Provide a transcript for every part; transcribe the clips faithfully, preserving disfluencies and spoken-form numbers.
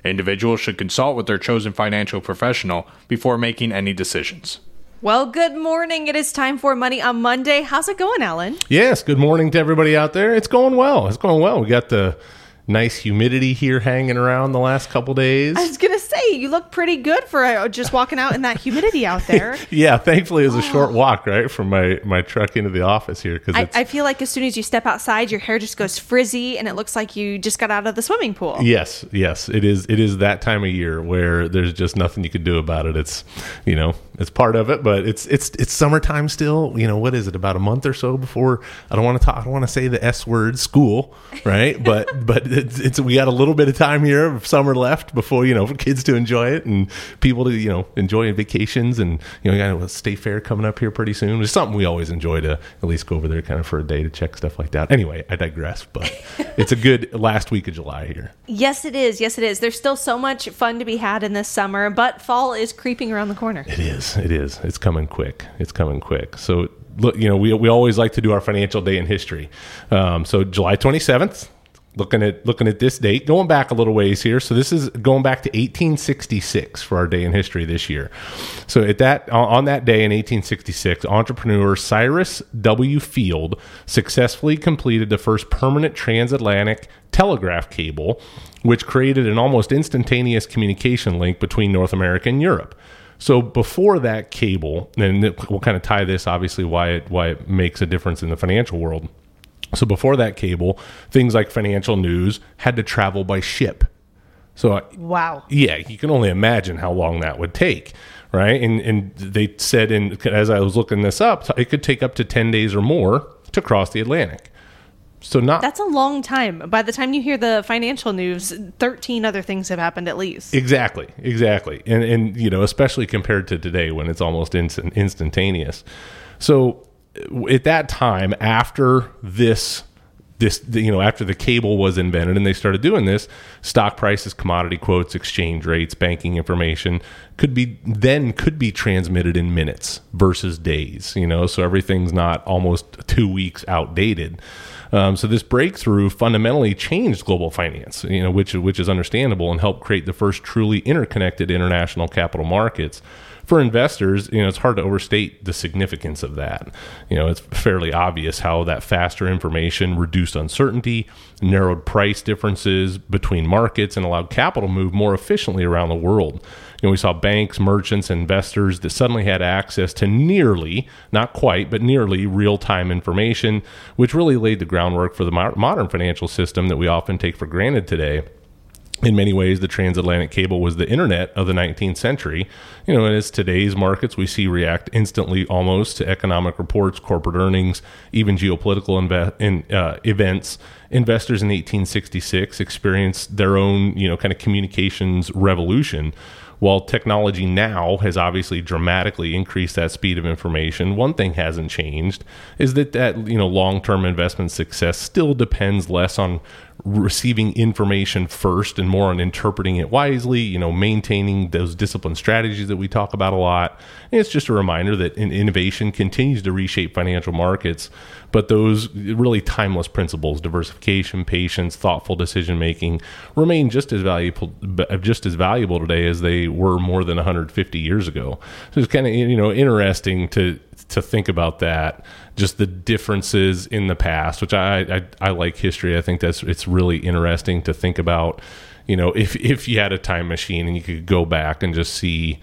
Individuals should consult with their chosen financial professional before making any decisions. Well, good morning. It is time for Money on Monday. How's it going, Alan? Yes, good morning to everybody out there. It's going well. It's going well. We got the nice humidity here hanging around the last couple days. I was going to say, you look pretty good for uh, just walking out in that humidity out there. Yeah, thankfully it was a short walk, right, from my, my truck into the office here. Cause I, I feel like as soon as you step outside, your hair just goes frizzy and it looks like you just got out of the swimming pool. Yes, yes. It is It is that time of year where there's just nothing you can do about it. It's, you know, it's part of it, but it's it's it's summertime still. You know, what is it, about a month or so before, I don't want to talk, I don't want to say the S word, school, right? But but it's, it's we got a little bit of time here of summer left before, you know, for kids to enjoy it and people to, you know, enjoy vacations, and, you know, we got a state fair coming up here pretty soon. It's something we always enjoy to at least go over there kind of for a day to check stuff like that. Anyway, I digress, but it's a good last week of July here. Yes, it is. Yes, it is. There's still so much fun to be had in this summer, but fall is creeping around the corner. It is. It is. It's coming quick. It's coming quick. So, look, you know, we we always like to do our financial day in history. Um, so July twenty-seventh, looking at looking at this date, going back a little ways here. So this is going back to eighteen sixty-six for our day in history this year. So at that on that day in eighteen sixty-six, entrepreneur Cyrus W. Field successfully completed the first permanent transatlantic telegraph cable, which created an almost instantaneous communication link between North America and Europe. So before that cable, and we'll kind of tie this, obviously, why it why it makes a difference in the financial world. So before that cable, things like financial news had to travel by ship. So wow, yeah, you can only imagine how long that would take, right? And and they said, in as I was looking this up, it could take up to ten days or more to cross the Atlantic. So not That's a long time. By the time you hear the financial news, thirteen other things have happened at least. Exactly, exactly. And, and you know, especially compared to today when it's almost instant, instantaneous. So at that time, after this, this, you know, after the cable was invented and they started doing this, stock prices, commodity quotes, exchange rates, banking information could be then could be transmitted in minutes versus days, you know, so everything's not almost two weeks outdated. Um, so this breakthrough fundamentally changed global finance, you know, which which is understandable, and helped create the first truly interconnected international capital markets. For investors, you know, it's hard to overstate the significance of that. You know, it's fairly obvious how that faster information reduced uncertainty, narrowed price differences between markets, and allowed capital to move more efficiently around the world. You know, we saw banks, merchants, and investors that suddenly had access to nearly, not quite, but nearly real-time information, which really laid the groundwork for the modern financial system that we often take for granted today. In many ways, the transatlantic cable was the internet of the nineteenth century. You know, and as today's markets, we see react instantly almost to economic reports, corporate earnings, even geopolitical inve- in, uh, events. Investors in eighteen sixty-six experienced their own, you know, kind of communications revolution. While technology now has obviously dramatically increased that speed of information, one thing hasn't changed is that that, you know, long-term investment success still depends less on receiving information first and more on interpreting it wisely, you know, maintaining those disciplined strategies that we talk about a lot. And it's just a reminder that innovation continues to reshape financial markets, but those really timeless principles, diversification, patience, thoughtful decision-making, remain just as valuable, just as valuable today as they were more than one hundred fifty years ago. So it's kind of, you know, interesting to to think about that, just the differences in the past, which I, I I like history. I think that's it's really interesting to think about. You know, if if you had a time machine and you could go back and just see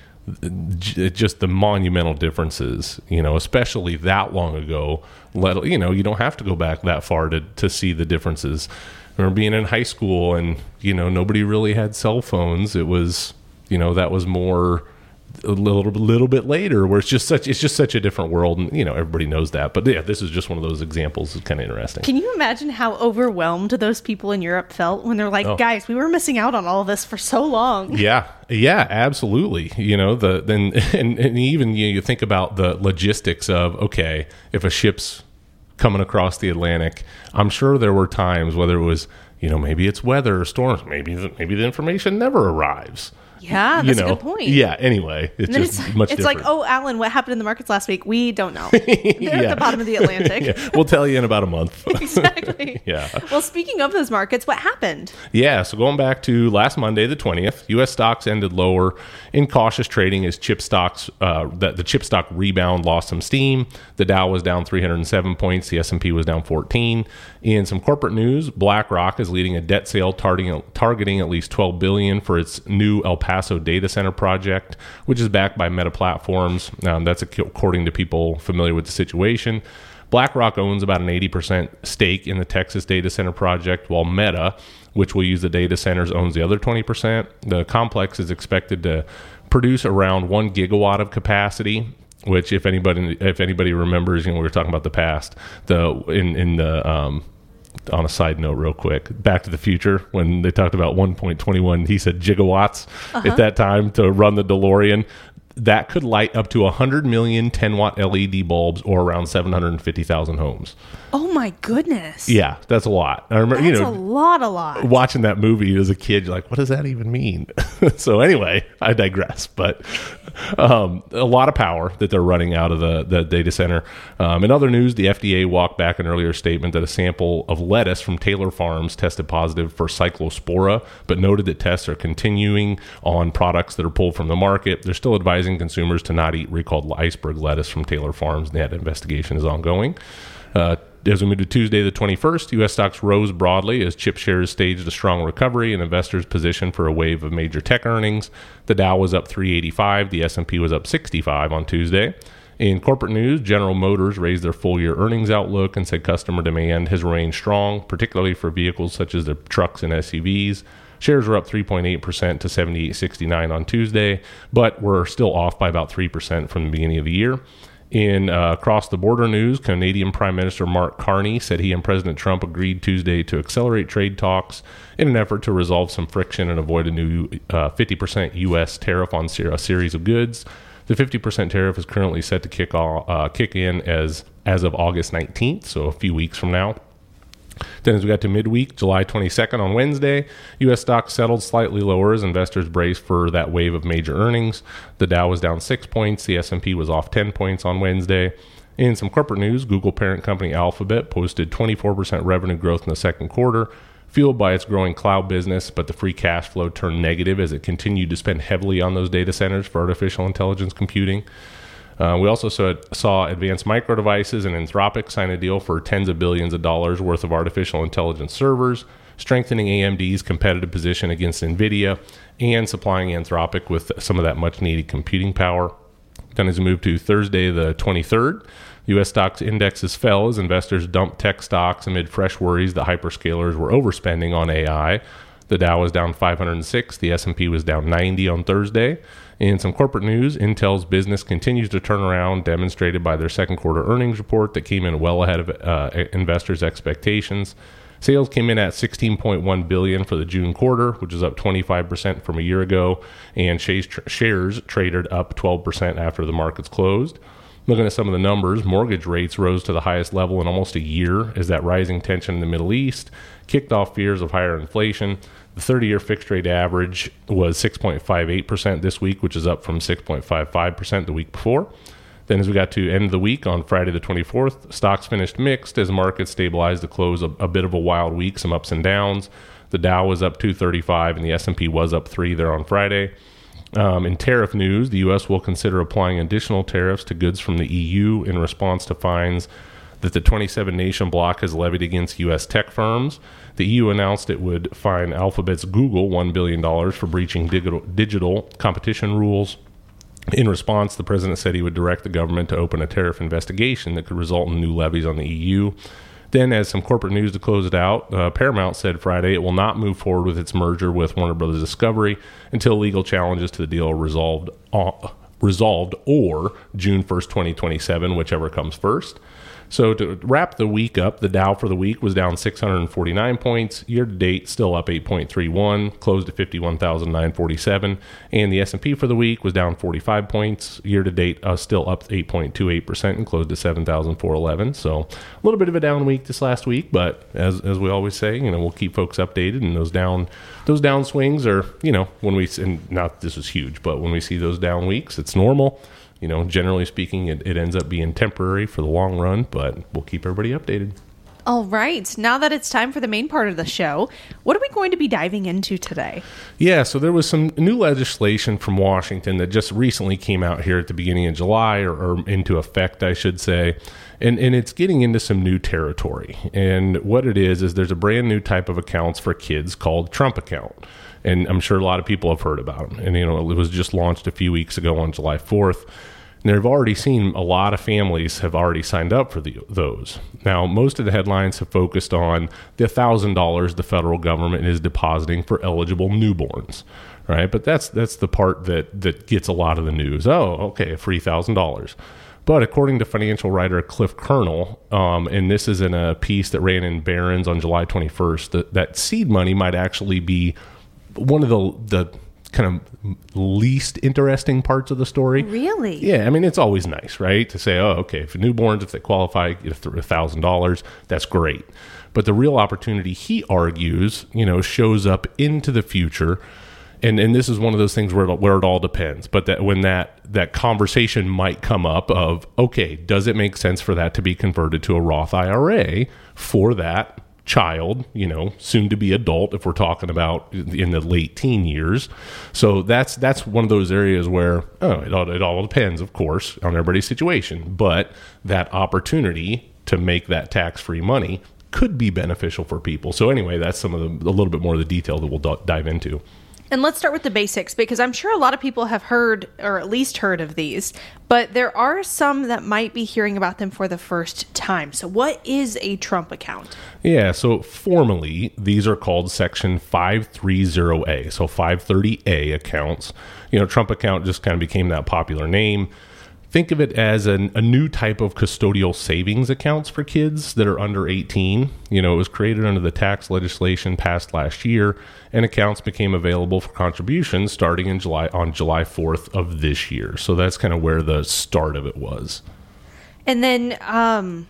just the monumental differences, you know, especially that long ago. Let you know, you don't have to go back that far to to see the differences. I remember being in high school and, you know, nobody really had cell phones. It was, you know, that was more a little little bit later, where it's just such it's just such a different world, and, you know, everybody knows that. But yeah, this is just one of those examples. It's kind of interesting. Can you imagine how overwhelmed those people in Europe felt when they're like, oh. guys, we were missing out on all of this for so long? Yeah, yeah, absolutely. You know, the then and, and even you, know, you think about the logistics of, okay, if a ship's coming across the Atlantic, I'm sure there were times, whether it was, you know, maybe it's weather or storms, maybe the, maybe the information never arrives. Yeah, that's a good point. Yeah, anyway, it's and just it's, much it's different. like, oh, Alan, what happened in the markets last week? We don't know. They're yeah. at the bottom of the Atlantic. yeah. We'll tell you in about a month. Exactly. yeah. Well, speaking of those markets, what happened? Yeah, so going back to last Monday, the twentieth, U S stocks ended lower in cautious trading as chip stocks, uh, the, the chip stock rebound lost some steam. The Dow was down three hundred seven points. The S and P was down fourteen. In some corporate news, BlackRock is leading a debt sale targeting, targeting at least twelve billion dollars for its new El Paso data center project, which is backed by Meta Platforms. Um, that's according to people familiar with the situation. BlackRock owns about an eighty percent stake in the Texas data center project, while Meta, which will use the data centers, owns the other twenty percent. The complex is expected to produce around one gigawatt of capacity, which, if anybody if anybody remembers, you know, we were talking about the past, the in in the um, on a side note real quick, Back to the Future, when they talked about one point two one, he said gigawatts uh-huh. at that time to run the DeLorean. That could light up to one hundred million ten-watt L E D bulbs, or around seven hundred fifty thousand homes. Oh, my goodness. Yeah, that's a lot. I remember, that's you know, a lot, a lot. Watching that movie as a kid, you're like, what does that even mean? So anyway, I digress. But um, a lot of power that they're running out of the, the data center. Um, in other news, the F D A walked back an earlier statement that a sample of lettuce from Taylor Farms tested positive for cyclospora, but noted that tests are continuing on products that are pulled from the market. They're still advising consumers to not eat recalled iceberg lettuce from Taylor Farms. That investigation is ongoing. Uh, As we move to Tuesday, the twenty-first, U S stocks rose broadly as chip shares staged a strong recovery and investors positioned for a wave of major tech earnings. The Dow was up three eighty-five. The S and P was up sixty-five on Tuesday. In corporate news, General Motors raised their full-year earnings outlook and said customer demand has remained strong, particularly for vehicles such as the trucks and S U Vs. Shares were up three point eight percent to seventy-eight sixty-nine on Tuesday, but were still off by about three percent from the beginning of the year. In uh, across-the-border news, Canadian Prime Minister Mark Carney said he and President Trump agreed Tuesday to accelerate trade talks in an effort to resolve some friction and avoid a new uh, fifty percent U S tariff on ser- a series of goods. The fifty percent tariff is currently set to kick, all, uh, kick in as, as of August nineteenth, so a few weeks from now. Then as we got to midweek, July twenty-second on Wednesday, U S stocks settled slightly lower as investors braced for that wave of major earnings. The Dow was down six points. The S and P was off ten points on Wednesday. In some corporate news, Google parent company Alphabet posted twenty-four percent revenue growth in the second quarter, fueled by its growing cloud business, but the free cash flow turned negative as it continued to spend heavily on those data centers for artificial intelligence computing. Uh, we also saw, saw Advanced Micro Devices and Anthropic sign a deal for tens of billions of dollars worth of artificial intelligence servers, strengthening A M D's competitive position against NVIDIA and supplying Anthropic with some of that much-needed computing power. Then as we move to Thursday the twenty-third, U S stocks indexes fell as investors dumped tech stocks amid fresh worries that hyperscalers were overspending on A I. The Dow was down five hundred six. The S and P was down ninety on Thursday. In some corporate news, Intel's business continues to turn around, demonstrated by their second quarter earnings report that came in well ahead of uh, investors' expectations. Sales came in at sixteen point one billion dollars for the June quarter, which is up twenty-five percent from a year ago, and shares traded up twelve percent after the markets closed. Looking at some of the numbers, mortgage rates rose to the highest level in almost a year as that rising tension in the Middle East kicked off fears of higher inflation. The thirty-year fixed rate average was six point five eight percent this week, which is up from six point five five percent the week before. Then as we got to end of the week on Friday the twenty-fourth, stocks finished mixed as markets stabilized to close a, a bit of a wild week, some ups and downs. The Dow was up two thirty-five and the S and P was up three there on Friday. Um, in tariff news, the U S will consider applying additional tariffs to goods from the E U in response to fines that the twenty-seven nation bloc has levied against U S tech firms. The E U announced it would fine Alphabet's Google one billion dollars for breaching digital, digital competition rules. In response, the president said he would direct the government to open a tariff investigation that could result in new levies on the E U. Then, as some corporate news to close it out, uh, Paramount said Friday it will not move forward with its merger with Warner Brothers Discovery until legal challenges to the deal are resolved, uh, resolved or June first, twenty twenty-seven, whichever comes first. So to wrap the week up, the Dow for the week was down six hundred forty-nine points. Year to date, still up eight point three one, closed at fifty-one thousand nine hundred forty-seven. And the S and P for the week was down forty-five points. Year to date, uh, still up eight point two eight percent and closed at seven thousand four hundred eleven. So a little bit of a down week this last week, but as as we always say, you know, we'll keep folks updated. And those down those down swings are, you know, when we and not this is huge, but when we see those down weeks, it's normal. You know, generally speaking, it, it ends up being temporary for the long run, but we'll keep everybody updated. All right. Now that it's time for the main part of the show, what are we going to be diving into today? Yeah, so there was some new legislation from Washington that just recently came out here at the beginning of July, or, or into effect, I should say. And, and it's getting into some new territory. And what it is, is there's a brand new type of accounts for kids called Trump account. And I'm sure a lot of people have heard about them. And, you know, it was just launched a few weeks ago on July fourth. And they've already seen a lot of families have already signed up for the, those. Now, most of the headlines have focused on the one thousand dollars the federal government is depositing for eligible newborns, right? But that's that's the part that, that gets a lot of the news. Oh, okay, a free one thousand dollars. But according to financial writer Cliff Kernel, um, and this is in a piece that ran in Barron's on July twenty-first, that, that seed money might actually be one of the the kind of least interesting parts of the story. Really? Yeah, I mean, it's always nice, right? To say, oh, okay, if newborns, if they qualify, get one thousand dollars, that's great. But the real opportunity, he argues, you know, shows up into the future. And and this is one of those things where it, where it all depends. But that when that, that conversation might come up of, okay, does it make sense for that to be converted to a Roth I R A for that child, you know, soon to be adult, if we're talking about in the late teen years. So that's that's one of those areas where, oh, it all, it all depends, of course, on everybody's situation. But that opportunity to make that tax-free money could be beneficial for people. So anyway, that's some of the, a little bit more of the detail that we'll d- dive into. And let's start with the basics, because I'm sure a lot of people have heard, or at least heard of these, but there are some that might be hearing about them for the first time. So what is a Trump account? Yeah, so formally, these are called Section five thirty A, so five thirty A accounts. You know, Trump account just kind of became that popular name. Think of it as an, a new type of custodial savings accounts for kids that are under eighteen. You know, it was created under the tax legislation passed last year, and accounts became available for contributions starting in July on July fourth of this year. So that's kind of where the start of it was. And then, um,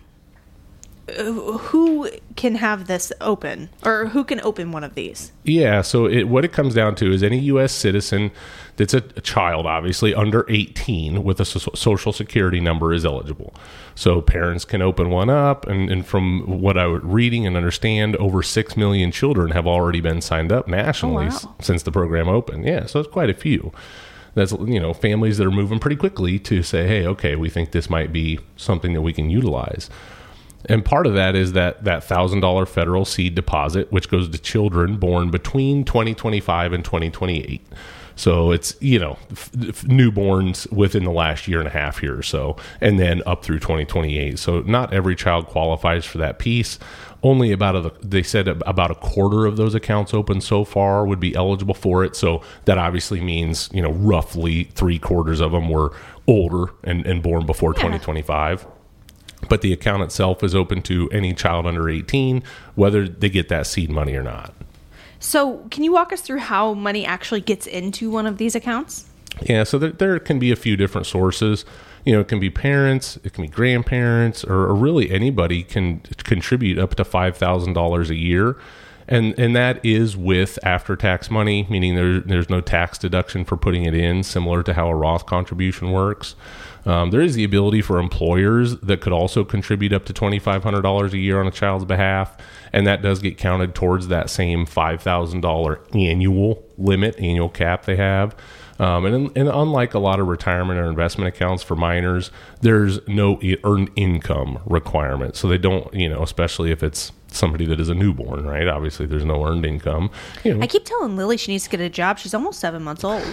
who can have this open, or who can open one of these? Yeah, so it, what it comes down to is any U S citizen that's a, a child, obviously, under eighteen with a so- social security number is eligible. So parents can open one up, and, and from what I was reading and understand, over six million children have already been signed up nationally oh, wow. s- since the program opened. Yeah, so it's quite a few. That's, you know, families that are moving pretty quickly to say, hey, okay, we think this might be something that we can utilize. And part of that is that that one thousand dollars federal seed deposit, which goes to children born between twenty twenty-five and twenty twenty-eight. So it's, you know, f- f- newborns within the last year and a half here or so, and then up through twenty twenty-eight. So not every child qualifies for that piece. Only about, a, they said about a quarter of those accounts open so far would be eligible for it. So that obviously means, you know, roughly three quarters of them were older and, and born before yeah. twenty twenty-five. But the account itself is open to any child under eighteen, whether they get that seed money or not. So can you walk us through how money actually gets into one of these accounts? Yeah, so there, there can be a few different sources. You know, it can be parents, it can be grandparents, or, or really anybody can contribute up to five thousand dollars a year. And and that is with after-tax money, meaning there, there's no tax deduction for putting it in, similar to how a Roth contribution works. Um, there is the ability for employers that could also contribute up to twenty-five hundred dollars a year on a child's behalf, and that does get counted towards that same five thousand dollars annual limit, annual cap they have. Um, and, and unlike a lot of retirement or investment accounts for minors, there's no earned income requirement. So they don't, you know, especially if it's somebody that is a newborn, right? Obviously, there's no earned income. You know. I keep telling Lily she needs to get a job. She's almost seven months old.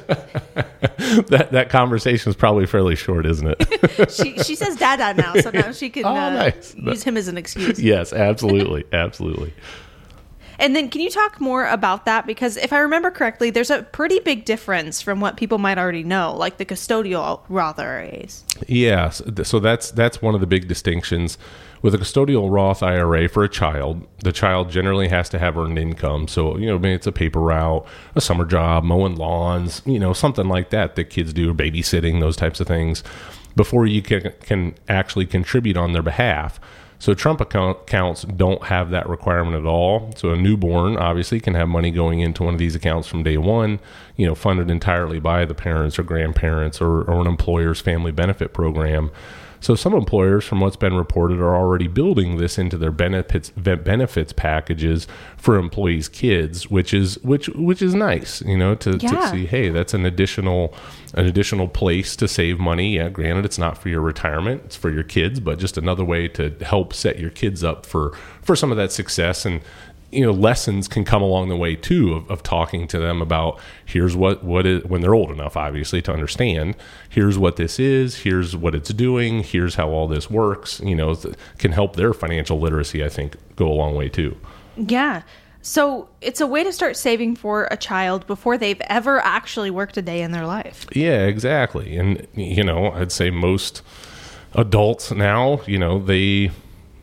that that conversation is probably fairly short, isn't it? she she says "dada" now, so now she can oh, uh, nice. use him as an excuse. Yes, absolutely, absolutely. And then can you talk more about that? Because if I remember correctly, there's a pretty big difference from what people might already know, like the custodial Roth I R As. Yeah, so that's that's one of the big distinctions. With a custodial Roth I R A for a child, the child generally has to have earned income. So, you know, maybe it's a paper route, a summer job, mowing lawns, you know, something like that that kids do, babysitting, those types of things, before you can, can actually contribute on their behalf. So Trump account, accounts don't have that requirement at all. So a newborn obviously can have money going into one of these accounts from day one, you know, funded entirely by the parents or grandparents or, or an employer's family benefit program. So some employers, from what's been reported, are already building this into their benefits benefits packages for employees' kids, which is which which is nice, you know, to, yeah. to see, hey, that's an additional an additional place to save money. Yeah, granted, it's not for your retirement, it's for your kids, but just another way to help set your kids up for for some of that success. And you know, lessons can come along the way too of, of talking to them about here's what what is, when they're old enough, obviously, to understand. Here's what this is. Here's what it's doing. Here's how all this works. You know, th- can help their financial literacy, I think, go a long way too. Yeah. So it's a way to start saving for a child before they've ever actually worked a day in their life. Yeah, exactly. And you know, I'd say most adults now, you know, they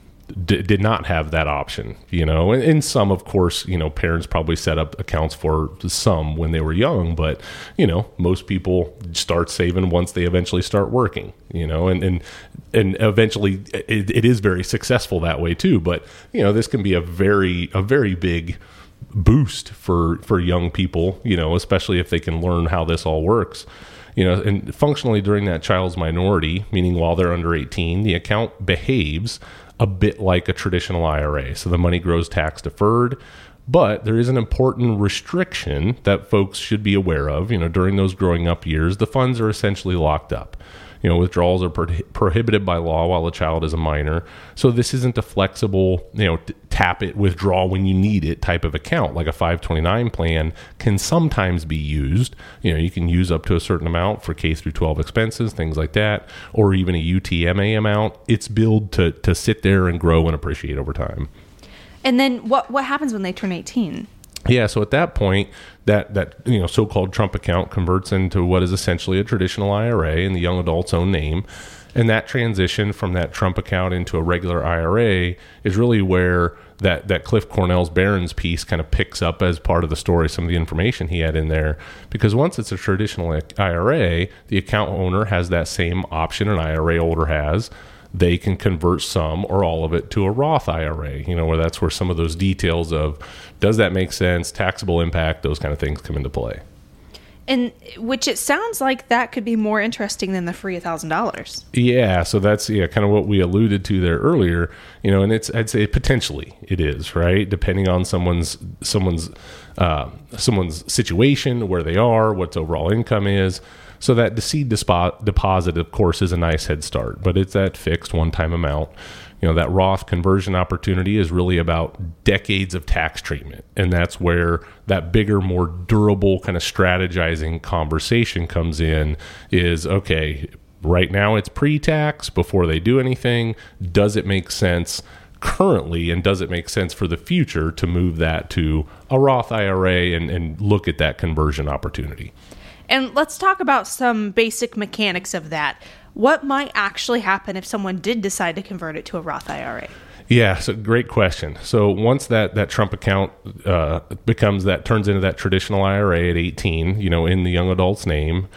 D- did not have that option, you know, and, and some, of course, you know, parents probably set up accounts for some when they were young, but, you know, most people start saving once they eventually start working, you know, and, and, and eventually it, it is very successful that way too. But, you know, this can be a very, a very big boost for, for young people, you know, especially if they can learn how this all works. You know, and functionally during that child's minority, meaning while they're under eighteen, the account behaves a bit like a traditional I R A. So the money grows tax deferred, but there is an important restriction that folks should be aware of. You know, during those growing up years, the funds are essentially locked up. You know, withdrawals are pro- prohibited by law while the child is a minor. So this isn't a flexible, you know, t- tap it, withdraw when you need it type of account. Like a five twenty-nine plan can sometimes be used. You know, you can use up to a certain amount for K through twelve expenses, things like that, or even a U T M A amount. It's billed to to sit there and grow and appreciate over time. And then what what happens when they turn eighteen? Yeah, so at that point, that, that you know so-called Trump account converts into what is essentially a traditional I R A in the young adult's own name. And that transition from that Trump account into a regular I R A is really where that, that Cliff Cornell's Barron's piece kind of picks up as part of the story, some of the information he had in there. Because once it's a traditional I R A, the account owner has that same option an I R A holder has. They can convert some or all of it to a Roth I R A, you know, where that's where some of those details of does that make sense, taxable impact, those kind of things come into play. And which it sounds like that could be more interesting than the free one thousand dollars. Yeah, so that's yeah, kind of what we alluded to there earlier, you know, and it's I'd say potentially it is, right? Depending on someone's someone's uh, someone's situation, where they are, what overall income is. So that seed dispo- deposit, of course, is a nice head start, but it's that fixed one-time amount. You know, that Roth conversion opportunity is really about decades of tax treatment. And that's where that bigger, more durable kind of strategizing conversation comes in is, okay, right now it's pre-tax before they do anything. Does it make sense currently, and does it make sense for the future to move that to a Roth I R A and, and look at that conversion opportunity? And let's talk about some basic mechanics of that. What might actually happen if someone did decide to convert it to a Roth I R A? Yeah, so great question. So once that, that Trump account uh, becomes that, turns into that traditional I R A at eighteen, you know, in the young adult's name,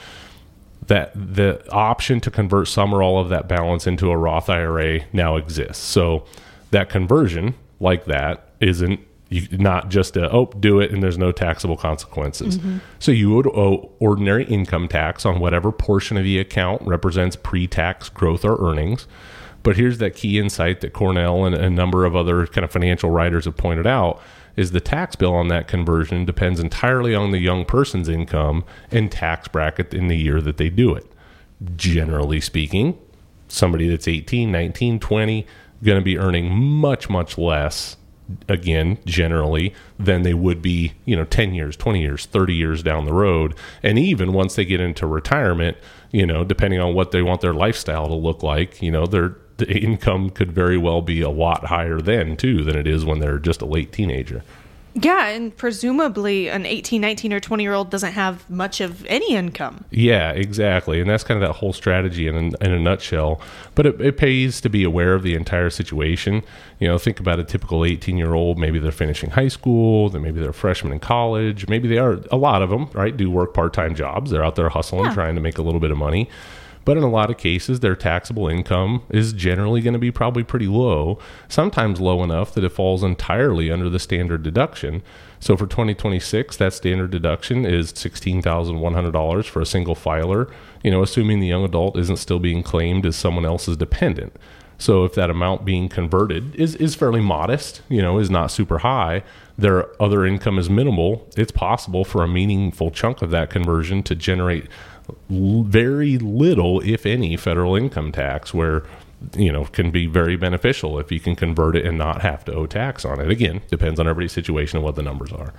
that the option to convert some or all of that balance into a Roth I R A now exists. So that conversion like that isn't You, not just a, oh, do it and there's no taxable consequences. Mm-hmm. So you would owe ordinary income tax on whatever portion of the account represents pre-tax growth or earnings. But here's that key insight that Cornell and a number of other kind of financial writers have pointed out, is the tax bill on that conversion depends entirely on the young person's income and tax bracket in the year that they do it. Generally speaking, somebody that's eighteen, nineteen, twenty, going to be earning much, much less, again, generally, than they would be, you know, ten years, twenty years, thirty years down the road. And even once they get into retirement, you know, depending on what they want their lifestyle to look like, you know, their the income could very well be a lot higher then, too, than it is when they're just a late teenager. Yeah, and presumably an eighteen, nineteen, or twenty-year-old doesn't have much of any income. Yeah, exactly. And that's kind of that whole strategy in a, in a nutshell. But it, it pays to be aware of the entire situation. You know, think about a typical eighteen-year-old. Maybe they're finishing high school. Then maybe they're a freshman in college. Maybe they are, a lot of them, right, do work part-time jobs. They're out there hustling, Yeah. trying to make a little bit of money. But in a lot of cases, their taxable income is generally going to be probably pretty low, sometimes low enough that it falls entirely under the standard deduction. So for twenty twenty-six, that standard deduction is sixteen thousand one hundred dollars for a single filer, you know, assuming the young adult isn't still being claimed as someone else's dependent. So if that amount being converted is, is fairly modest, you know, is not super high, their other income is minimal, it's possible for a meaningful chunk of that conversion to generate very little, if any, federal income tax, where, you know, can be very beneficial if you can convert it and not have to owe tax on it. Again, depends on everybody's situation and what the numbers are.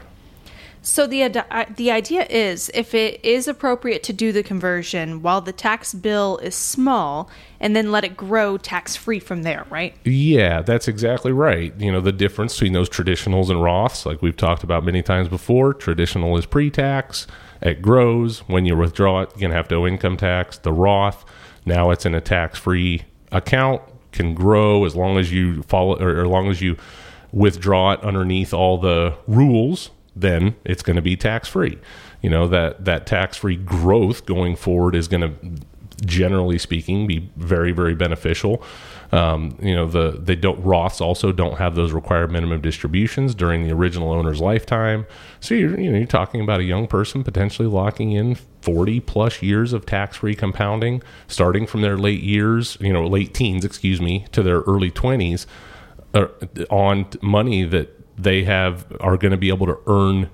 So the ad- the idea is, if it is appropriate to do the conversion while the tax bill is small, and then let it grow tax-free from there, right? Yeah, that's exactly right. You know, the difference between those traditionals and Roths, like we've talked about many times before, traditional is pre-tax. It grows. When you withdraw it, you're going to have to owe income tax. The Roth, now it's in a tax-free account, can grow as long as you follow, or, or as long as you withdraw it underneath all the rules, then it's going to be tax-free. You know, that, that tax-free growth going forward is going to, generally speaking, be very, very beneficial. Um, you know, the they don't Roths also don't have those required minimum distributions during the original owner's lifetime. So you're you know you're talking about a young person potentially locking in forty plus years of tax-free compounding, starting from their late years, you know, late teens, excuse me, to their early twenties, uh, on money that they have are going to be able to earn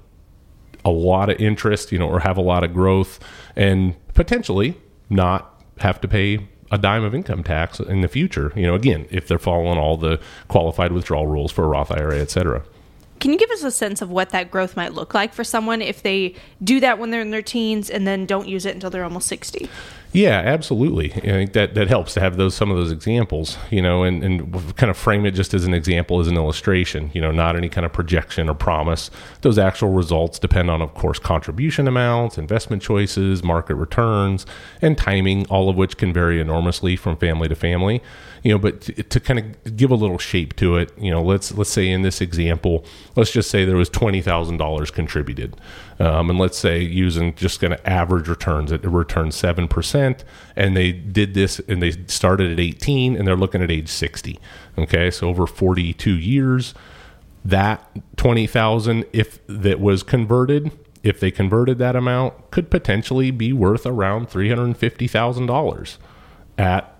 a lot of interest, you know, or have a lot of growth, and potentially not have to pay a dime of income tax in the future, you know, again, if they're following all the qualified withdrawal rules for a Roth I R A, et cetera. Can you give us a sense of what that growth might look like for someone if they do that when they're in their teens and then don't use it until they're almost sixty? Yeah, absolutely. I think that, that helps to have those some of those examples, you know, and, and kind of frame it just as an example, as an illustration, you know, not any kind of projection or promise. Those actual results depend on, of course, contribution amounts, investment choices, market returns, and timing, all of which can vary enormously from family to family. You know, but to, to kind of give a little shape to it, you know, let's let's say in this example, let's just say there was twenty thousand dollars contributed. Um, and let's say using just kind of average returns, it returns seven percent, and they did this and they started at eighteen and they're looking at age sixty. Okay, so over forty-two years, that twenty thousand, if that was converted, if they converted that amount, could potentially be worth around three hundred fifty thousand dollars at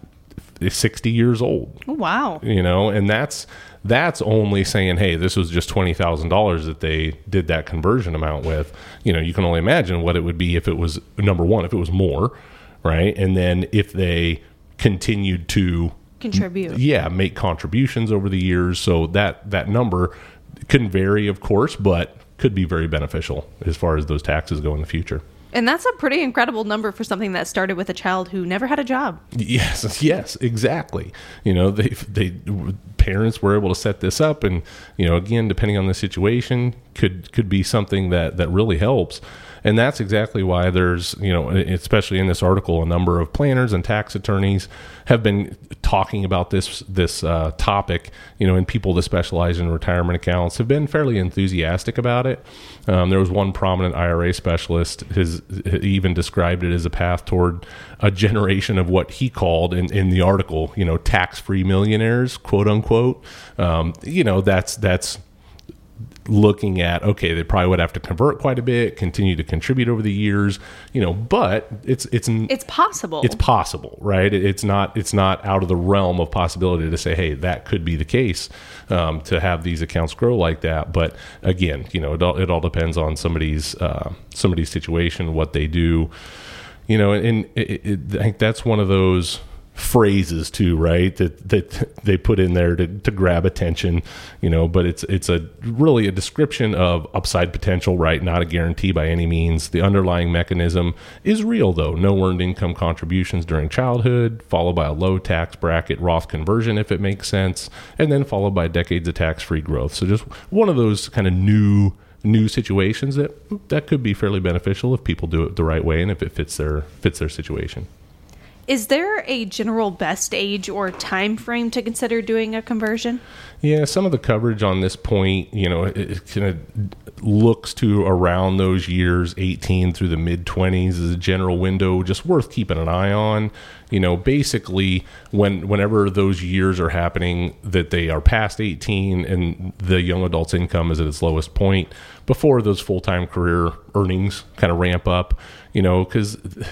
sixty years old. Oh, wow. You know, and that's that's only saying, hey, this was just twenty thousand dollars that they did that conversion amount with. You know, you can only imagine what it would be if it was, number one, if it was more, right? And then if they continued to contribute. Yeah, make contributions over the years. So that that number can vary, of course, but could be very beneficial as far as those taxes go in the future. And that's a pretty incredible number for something that started with a child who never had a job. Yes, yes, exactly. You know, they they parents were able to set this up, and you know, again, depending on the situation, could could be something that that really helps. And that's exactly why there's, you know, especially in this article, a number of planners and tax attorneys have been talking about this this uh, topic, you know, and people that specialize in retirement accounts have been fairly enthusiastic about it. Um, there was one prominent I R A specialist, his he even described it as a path toward a generation of what he called in, in the article, you know, tax-free millionaires, quote unquote. Um, you know, that's that's. looking at, okay, they probably would have to convert quite a bit, continue to contribute over the years, you know, but it's it's it's possible. It's possible, right? It, it's not it's not out of the realm of possibility to say, hey, that could be the case, um, to have these accounts grow like that. But again, you know, it all, it all depends on somebody's uh, somebody's situation, what they do, you know, and it, it, I think that's one of those phrases too, right? That that they put in there to, to grab attention, you know. But it's it's a really a description of upside potential, right? Not a guarantee by any means. The underlying mechanism is real, though. No earned income contributions during childhood, followed by a low tax bracket Roth conversion, if it makes sense, and then followed by decades of tax-free growth. So just one of those kind of new new situations that that could be fairly beneficial if people do it the right way and if it fits their fits their situation. Is there a general best age or time frame to consider doing a conversion? Yeah, some of the coverage on this point, you know, it, it kind of looks to around those years, eighteen through the mid-twenties is a general window, just worth keeping an eye on. You know, basically, when whenever those years are happening, that they are past eighteen and the young adult's income is at its lowest point, before those full-time career earnings kind of ramp up, you know, because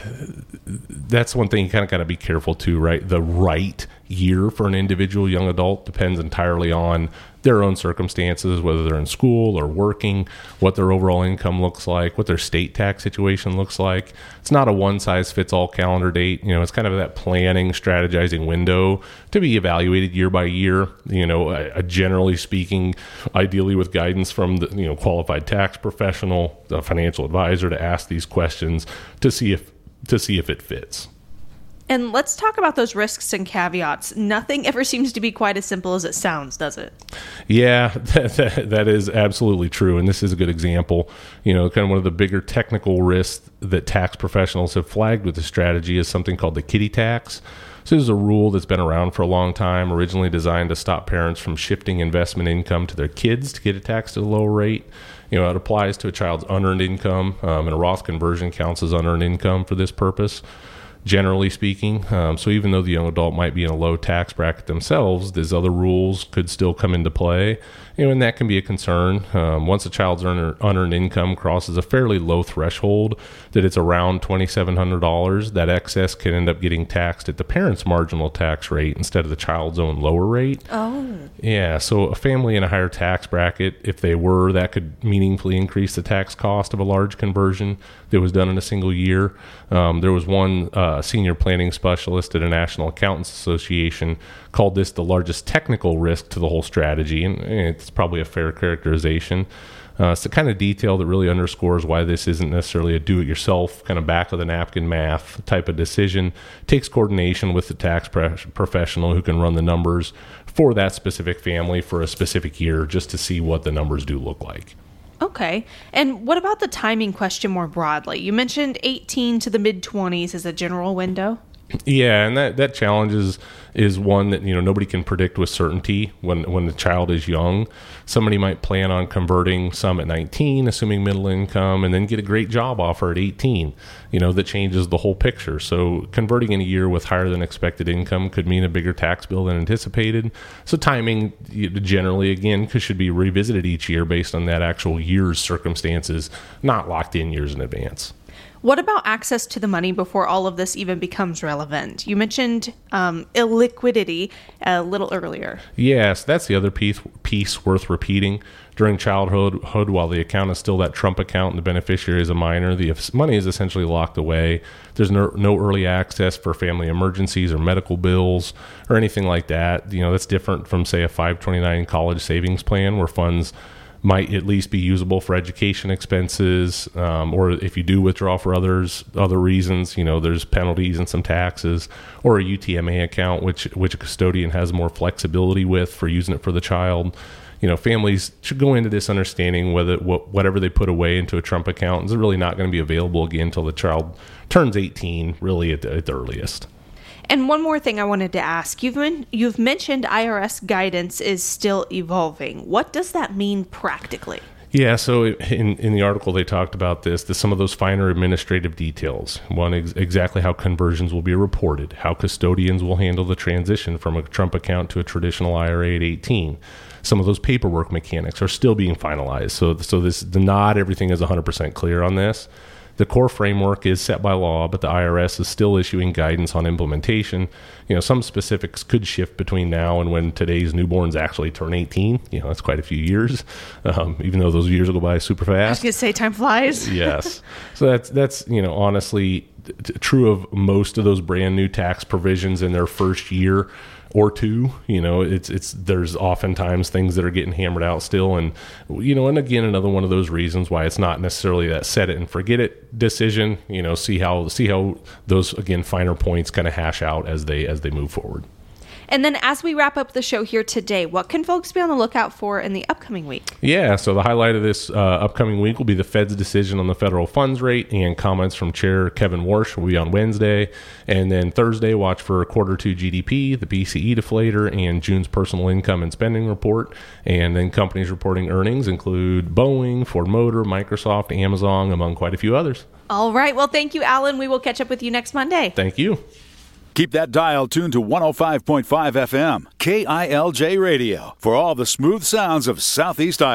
that's one thing you kind of got to be careful too, right? The right year for an individual young adult depends entirely on their own circumstances, whether they're in school or working, what their overall income looks like, what their state tax situation looks like. It's not a one-size-fits-all calendar date. You know, it's kind of that planning, strategizing window to be evaluated year by year. You know, uh, generally speaking, ideally with guidance from the, you know, qualified tax professional, a financial advisor, to ask these questions to see if to see if it fits. And let's talk about those risks and caveats. Nothing ever seems to be quite as simple as it sounds, does it? Yeah, that, that, that is absolutely true. And this is a good example. You know, kind of one of the bigger technical risks that tax professionals have flagged with the strategy is something called the kiddie tax. So this is a rule that's been around for a long time, originally designed to stop parents from shifting investment income to their kids to get it taxed at a lower rate. You know, it applies to a child's unearned income, um, and a Roth conversion counts as unearned income for this purpose, generally speaking. Um, so even though the young adult might be in a low tax bracket themselves, these other rules could still come into play. You know, and that can be a concern. Um, once a child's unearned, unearned income crosses a fairly low threshold, that it's around twenty-seven hundred dollars, that excess can end up getting taxed at the parent's marginal tax rate instead of the child's own lower rate. Oh. Yeah, so a family in a higher tax bracket, if they were, that could meaningfully increase the tax cost of a large conversion that was done in a single year. Um, there was one uh, senior planning specialist at a National Accountants Association called this the largest technical risk to the whole strategy, and it's probably a fair characterization. Uh, it's the kind of detail that really underscores why this isn't necessarily a do-it-yourself, kind of back-of-the-napkin math type of decision. It takes coordination with the tax pre- professional who can run the numbers for that specific family for a specific year just to see what the numbers do look like. Okay. And what about the timing question more broadly? You mentioned eighteen to the mid-twenties as a general window. Yeah, and that, that challenge is, is one that, you know, nobody can predict with certainty when, when the child is young. Somebody might plan on converting some at nineteen, assuming middle income, and then get a great job offer at eighteen. You know, that changes the whole picture. So converting in a year with higher than expected income could mean a bigger tax bill than anticipated. So timing generally, again, should be revisited each year based on that actual year's circumstances, not locked in years in advance. What about access to the money before all of this even becomes relevant? You mentioned um, illiquidity a little earlier. Yes, that's the other piece, piece worth repeating. During childhood, while the account is still that Trump account and the beneficiary is a minor, the money is essentially locked away. There's no, no early access for family emergencies or medical bills or anything like that. You know, that's different from, say, a five twenty-nine college savings plan where funds might at least be usable for education expenses, um, or if you do withdraw for others other reasons, you know, there's penalties and some taxes, or a U T M A account, which which a custodian has more flexibility with for using it for the child. You know, families should go into this understanding whether wh- whatever they put away into a Trump account is really not going to be available again until the child turns eighteen, really at the, at the earliest. And one more thing I wanted to ask. You've men- you've mentioned I R S guidance is still evolving. What does that mean practically? Yeah, so in, in the article they talked about this, the, some of those finer administrative details. One, ex- exactly how conversions will be reported, how custodians will handle the transition from a Trump account to a traditional I R A at eighteen. Some of those paperwork mechanics are still being finalized. So, so this not everything is one hundred percent clear on this. The core framework is set by law, but the I R S is still issuing guidance on implementation. You know, some specifics could shift between now and when today's newborns actually turn eighteen. You know, that's quite a few years, um, even though those years will go by super fast. I was going to say time flies. Yes. So that's, that's you know, honestly t- true of most of those brand new tax provisions in their first year or two. You know, it's it's there's oftentimes things that are getting hammered out still, and you know, and again, another one of those reasons why it's not necessarily that set it and forget it decision. You know, see how see how those again finer points kind of hash out as they as they move forward. And then as we wrap up the show here today, what can folks be on the lookout for in the upcoming week? Yeah, so the highlight of this uh, upcoming week will be the Fed's decision on the federal funds rate, and comments from Chair Kevin Warsh will be on Wednesday. And then Thursday, watch for quarter two G D P, the B C E deflator, and June's personal income and spending report. And then companies reporting earnings include Boeing, Ford Motor, Microsoft, Amazon, among quite a few others. All right. Well, thank you, Alan. We will catch up with you next Monday. Thank you. Keep that dial tuned to one oh five point five F M, K I L J Radio, for all the smooth sounds of Southeast Iowa.